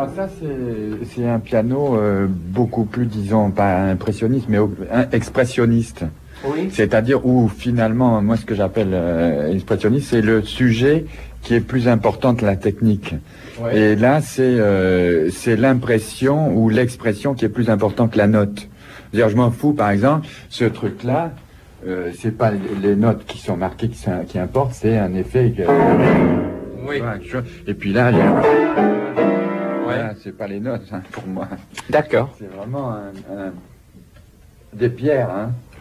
Alors ça, c'est un piano beaucoup plus, disons, pas impressionniste, mais expressionniste. Oui. C'est-à-dire où finalement, moi ce que j'appelle expressionniste, c'est le sujet qui est plus important que la technique. Ouais. Et là, c'est l'impression ou l'expression qui est plus important que la note. C'est-à-dire, je m'en fous, par exemple, ce truc-là, c'est pas les notes qui sont marquées qui importent, c'est un effet. Oui. Et puis là, il y a... Ouais. Là, c'est pas les notes, hein, pour moi. D'accord. C'est vraiment des pierres, hein.